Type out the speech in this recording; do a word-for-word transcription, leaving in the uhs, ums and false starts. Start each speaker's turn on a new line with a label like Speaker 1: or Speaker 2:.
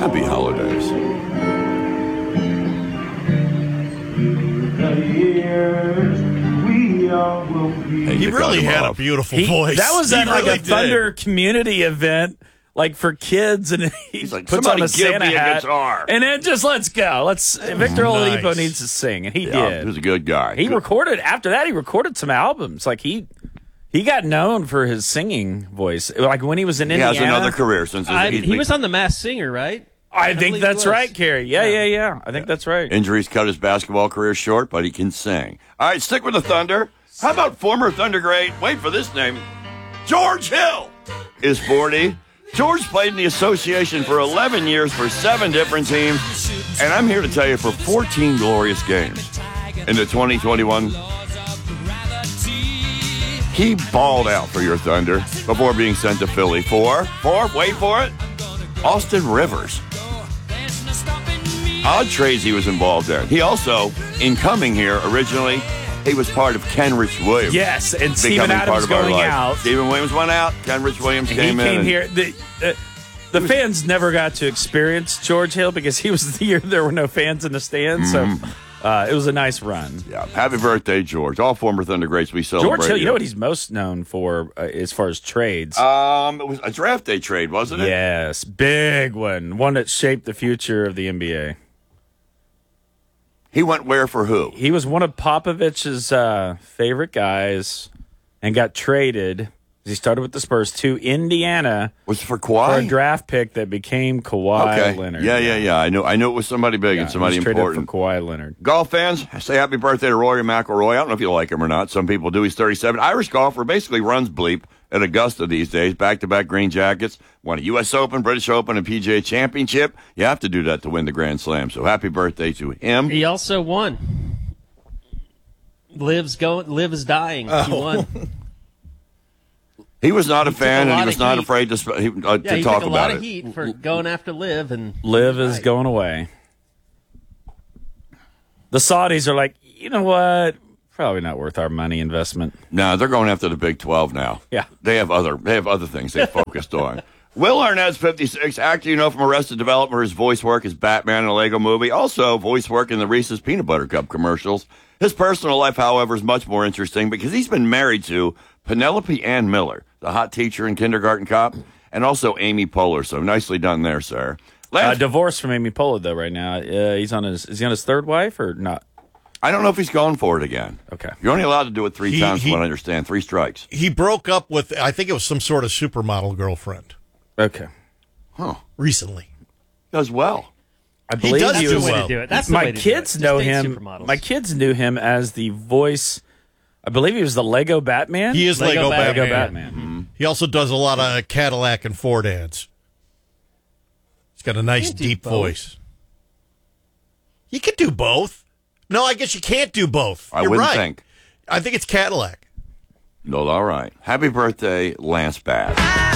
Speaker 1: Happy holidays. Hey,
Speaker 2: He
Speaker 1: you
Speaker 2: really
Speaker 1: cut him
Speaker 2: had a
Speaker 1: off.
Speaker 2: beautiful
Speaker 3: He-
Speaker 2: voice.
Speaker 3: That was
Speaker 2: He
Speaker 3: at like
Speaker 2: really
Speaker 3: a Thunder community event, like for kids, and he
Speaker 1: He's like,
Speaker 3: puts on
Speaker 1: "Somebody
Speaker 3: a
Speaker 1: give
Speaker 3: Santa
Speaker 1: me a
Speaker 3: hat,
Speaker 1: guitar."
Speaker 3: and then just let's go. Let's Victor
Speaker 2: Nice.
Speaker 3: Oladipo needs to sing, and he
Speaker 1: Yeah,
Speaker 3: did.
Speaker 1: he was a good guy.
Speaker 3: He
Speaker 1: Good-
Speaker 3: recorded after that. He recorded some albums. Like he he got known for his singing voice. Like when he was in
Speaker 1: He
Speaker 3: Indiana.
Speaker 1: has another career since his,
Speaker 4: I,
Speaker 1: he's-
Speaker 4: he was on The Masked Singer, right?
Speaker 3: I think
Speaker 4: believe he
Speaker 3: that's
Speaker 4: was.
Speaker 3: right, Carrie. Yeah, yeah, yeah. I think that's right.
Speaker 1: Injuries cut his basketball career short, but he can sing. All right, stick with the Thunder. How about former Thunder great? Wait for this name. George Hill is forty. George played in the association for eleven years for seven different teams. And I'm here to tell you for fourteen glorious games in the twenty twenty-one, he balled out for your Thunder before being sent to Philly for, for, wait for it, Austin Rivers. Odd trades he was involved in. He also, in coming here originally, he was part of Kenrich Williams.
Speaker 3: Yes, and Steven
Speaker 1: becoming part
Speaker 3: Adams
Speaker 1: of our
Speaker 3: going
Speaker 1: life.
Speaker 3: out.
Speaker 1: Stephen Williams went out. Kenrich Williams
Speaker 3: And
Speaker 1: came
Speaker 3: he
Speaker 1: in.
Speaker 3: came
Speaker 1: and-
Speaker 3: here. The, uh, the fans never got to experience George Hill because he was the year there were no fans in the stands.
Speaker 1: Mm-hmm.
Speaker 3: So uh, it was a nice run.
Speaker 1: Yeah, happy birthday, George. All former Thunder greats we celebrate.
Speaker 3: George Hill, you know what he's most known for uh, as far as trades?
Speaker 1: Um, it was a draft day trade, wasn't it?
Speaker 3: Yes, big one. One that shaped the future of the N B A.
Speaker 1: He went where for who?
Speaker 3: He was one of Popovich's uh, favorite guys and got traded. He started with the Spurs to Indiana
Speaker 1: Was it for
Speaker 3: for
Speaker 1: Kawhi?
Speaker 3: a draft pick that became Kawhi
Speaker 1: okay.
Speaker 3: Leonard.
Speaker 1: Yeah, yeah, yeah. I knew. I knew it was somebody big
Speaker 3: Yeah,
Speaker 1: and
Speaker 3: he
Speaker 1: somebody
Speaker 3: was traded
Speaker 1: important.
Speaker 3: for Kawhi Leonard.
Speaker 1: Golf fans, say happy birthday to Rory McIlroy. I don't know if you like him or not. Some people do. He's thirty-seven. Irish golfer basically runs bleep at Augusta these days. Back-to-back green jackets. Won a U S Open, British Open, and P G A Championship. You have to do that to win the Grand Slam. So happy birthday to him.
Speaker 4: He also won. Lives going. Live is dying.
Speaker 2: Oh.
Speaker 4: He won.
Speaker 1: He was not a
Speaker 4: He took a
Speaker 1: fan, and
Speaker 4: lot
Speaker 1: he
Speaker 4: of
Speaker 1: was not
Speaker 4: heat.
Speaker 1: afraid to, sp- he, uh,
Speaker 4: Yeah,
Speaker 1: to
Speaker 4: he
Speaker 1: talk
Speaker 4: took a
Speaker 1: about
Speaker 4: lot
Speaker 1: it.
Speaker 4: of heat for going after Liv, and
Speaker 3: Liv is
Speaker 4: Right.
Speaker 3: going away. The Saudis are like, you know what? Probably not worth our money investment.
Speaker 1: No, they're going after the Big twelve now.
Speaker 3: Yeah.
Speaker 1: They have other they have other things they focused on. Will Arnett's fifty-six, actor you know from Arrested Development, his voice work as Batman in a Lego movie, also voice work in the Reese's Peanut Butter Cup commercials. His personal life, however, is much more interesting because he's been married to Penelope Ann Miller, the hot teacher and kindergarten cop, and also Amy Poehler. So nicely done there, sir.
Speaker 3: Uh,
Speaker 1: Last,
Speaker 3: divorced from Amy Poehler though right now. Uh, he's on his is he on his third wife or not?
Speaker 1: I don't know if he's going for it again.
Speaker 3: Okay.
Speaker 1: You're only allowed to do it three
Speaker 2: He-
Speaker 1: times,
Speaker 2: he-
Speaker 1: from what I understand. Three strikes.
Speaker 2: He broke up with, I think it was some sort of supermodel girlfriend
Speaker 3: Okay.
Speaker 1: Huh.
Speaker 2: recently.
Speaker 1: Does well.
Speaker 3: I believe
Speaker 2: does
Speaker 3: he
Speaker 2: do
Speaker 3: was.
Speaker 4: the way
Speaker 2: well.
Speaker 4: to do it. That's the
Speaker 3: my
Speaker 4: way to
Speaker 3: kids
Speaker 4: do it.
Speaker 3: know
Speaker 4: Just date
Speaker 3: him.
Speaker 4: supermodels.
Speaker 3: My kids knew him as the voice. I believe he was the Lego Batman.
Speaker 2: He is
Speaker 4: Lego
Speaker 2: Lego,
Speaker 4: Batman.
Speaker 2: Batman.
Speaker 3: Lego Batman. Mm-hmm.
Speaker 2: He also does a lot of Cadillac and Ford ads. He's got a nice,
Speaker 4: Can't do
Speaker 2: deep
Speaker 4: both.
Speaker 2: voice. You can do both. No, I guess you can't do both.
Speaker 1: I
Speaker 2: You're
Speaker 1: wouldn't
Speaker 2: right.
Speaker 1: think.
Speaker 2: I think it's Cadillac.
Speaker 1: No, all right. Happy birthday, Lance Bass.